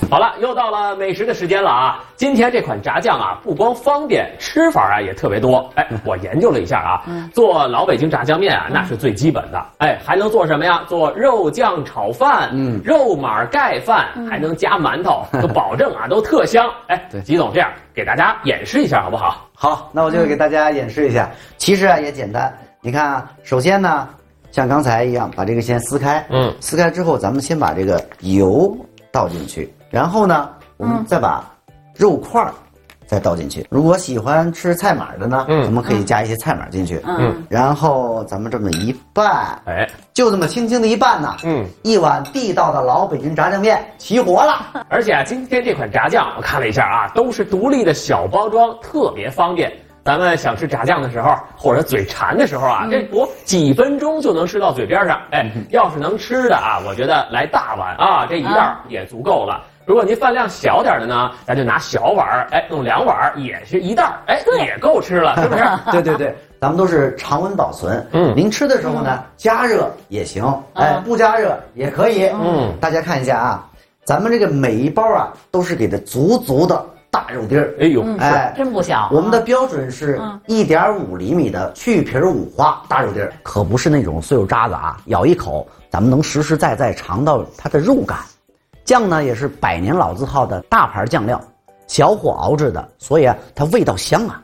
好了，又到了美食的时间了啊！今天这款炸酱啊，不光方便，吃法啊也特别多。哎，我研究了一下啊，做老北京炸酱面啊，那是最基本的。哎，还能做什么呀？做肉酱炒饭，肉码盖饭，还能加馒头，就保证啊都特香。哎，吉总，这样给大家演示一下好不好？ 好，那我就给大家演示一下。其实啊也简单，你看啊，首先呢，像刚才一样，把这个先撕开，撕开之后，咱们先把这个油倒进去，然后呢，我们再把肉块再倒进去。如果喜欢吃菜码的呢，咱们可以加一些菜码进去，然后咱们这么一拌，哎，就这么轻轻的一拌呢，一碗地道的老北京炸酱面齐活了。 而且啊，今天这款炸酱我看了一下啊，都是独立的小包装，特别方便。咱们想吃炸酱的时候，或者嘴馋的时候啊，这不几分钟就能吃到嘴边上。哎，要是能吃的啊，我觉得来大碗啊，这一袋也足够了。如果您饭量小点的呢，咱就拿小碗，哎，弄2碗也是一袋，哎，也够吃了，是不是？ 对对对，咱们都是常温保存。您吃的时候呢，加热也行，哎，不加热也可以。大家看一下啊，咱们这个每一包啊，都是给它足足的大肉丁儿。 哎呦， 哎，真不小。 我们的标准是1.5厘米的去皮五花大肉丁儿，可不是那种碎肉渣子啊，咬一口咱们能实实在在尝到它的肉感。酱呢也是100年老字号的大牌酱料，小火熬制的，所以啊它味道香啊。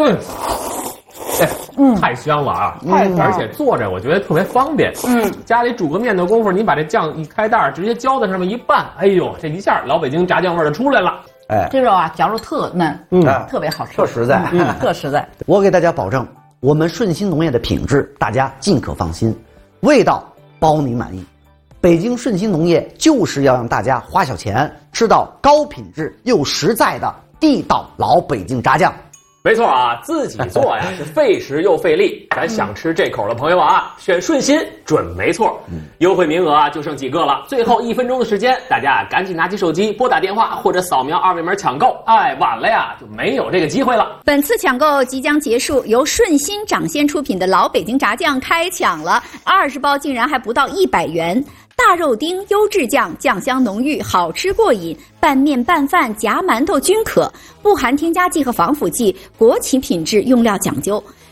太香了啊！而且做着我觉得特别方便。家里煮个面的功夫，你把这酱一开袋，直接浇在上面一拌，哎呦，这一下老北京炸酱味就出来了。 哎， 这肉啊嚼着特嫩，特别好吃， 特实在， 特实在。 我给大家保证，我们顺心农业的品质，大家尽可放心，味道包您满意。北京顺心农业就是要让大家花小钱吃到高品质又实在的地道老北京炸酱。 没错啊，自己做呀是费时又费力。咱想吃这口的朋友啊，选顺心准没错。优惠名额啊就剩几个了，最后1分钟的时间，大家赶紧拿起手机拨打电话或者扫描2维码抢购。哎，晚了呀就没有这个机会了。 本次抢购即将结束，由顺心掌鲜出品的老北京炸酱开抢了，20包竟然还不到100元。大肉丁优质酱，酱香浓郁，好吃过瘾，拌面拌饭夹馒头均可，不含添加剂和防腐剂，国企品质，用料讲究。